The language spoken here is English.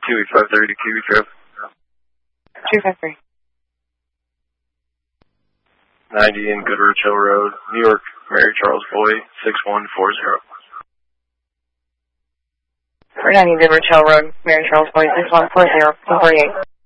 Kiwi 530 to Kiwi Trip. 253. 90 in Goodrich Hill Road, New York, Mary Charles Boy, 6140. 490 Goodrich Hill Road, Mary Charles Boy, 6140, 248.